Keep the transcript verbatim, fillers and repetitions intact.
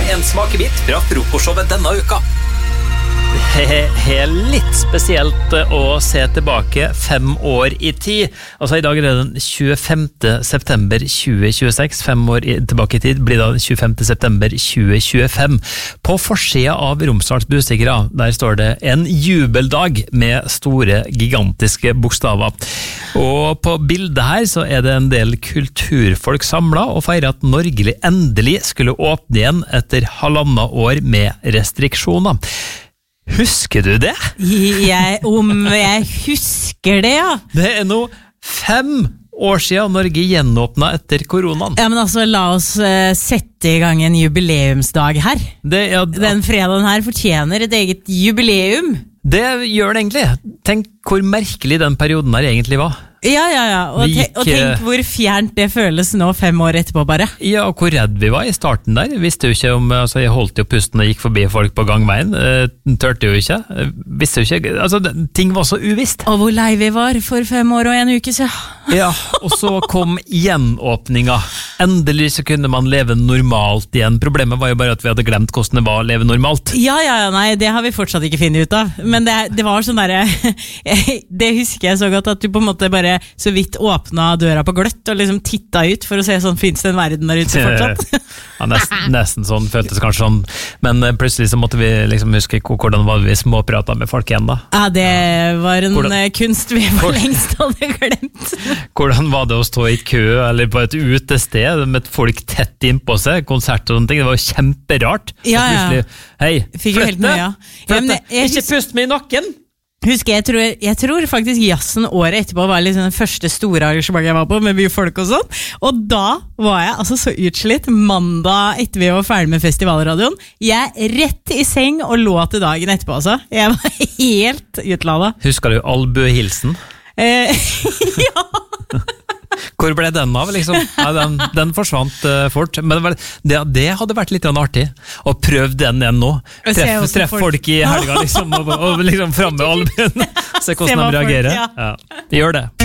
en smakebit fra frokostshowet denne uka. Det er litt spesielt å se tilbake fem år i tid. Altså i dag er det den tjuefemte september tjue tjueseks. Fem år tilbake i tid blir det den tjuefemte september tjue tjuefem. På forsida av Romsdals Budstikkere, der står det en jubeldag med store, gigantiske bokstaver. Og på bildet her så er det en del kulturfolk samlet og feirer at Norge endelig skulle åpne igjen etter halvannet år med restriksjoner. Husker du det? Jeg, om jeg husker det, ja. Det er nå fem år siden Norge gjenåpnet etter koronaen. Ja, men altså, la oss uh, sette i gang en jubileumsdag her. Det, ja, Den fredagen her fortjener et eget jubileum. Det gjør det egentlig. Tenk hvor merkelig den perioden her egentlig var. Ja, ja, ja. Og, gikk, te og tenk hvor fjernt det føles nå fem år etterpå bare. Ja, og hvor redd vi var i starten der. Visste jo ikke om, altså jeg holdt jo pusten og gikk forbi folk på gangveien. Eh, tørte jo ikke. Visste jo ikke, altså ting var så uvisst. Og hvor lei vi var for fem år og en uke siden. Ja, og så kom gjenåpninga. Endelig så kunne man leve normalt igjen. Problemet var jo bare at vi hadde glemt hvordan det var å leve normalt. Ja, ja, ja, nei, det har vi fortsatt ikke finnet ut av. Men det, det var sånn der, det husker jeg så godt at du på en måte bare så vidt åpna døra på gløtt og liksom titta ut for å se sånn, finnes det en verden der ute fortsatt? Ja, nesten, nesten sånn, føltes kanskje sånn, men plutselig så måtte vi liksom huske hvordan var vi småpratet med folk igjen da. Ja, det var en hvordan, kunst vi for lengst hadde glemt. Hvordan var det å stå i kø eller på et utested med folk tett innpå seg, konsert og sånne ting, det var jo kjemperart. Ja, ja. Hei, flytte, ja. flytte, ja, ikke pust meg i nakken! Husker, jeg tror, jeg tror faktisk jazzen året etterpå var liksom den første store arrangementet jeg var på, med mye folk og sånn. Og da var jeg altså så utslitt mandag etter vi var ferdig med festivalradioen. Jeg rett i seng og lå til dagen etterpå, altså. Jeg var helt utladet. Husker du albuehilsen? Eh, ja! Hvor ble den av, liksom? Ja, den, den forsvant uh, fort. Men det, det hadde vært litt annet å prøve den igjen nå. Treff, treff folk. folk i helga, liksom, og, og liksom frem med albuen. Se hvordan de reagerer. Ja. Ja, gjør det.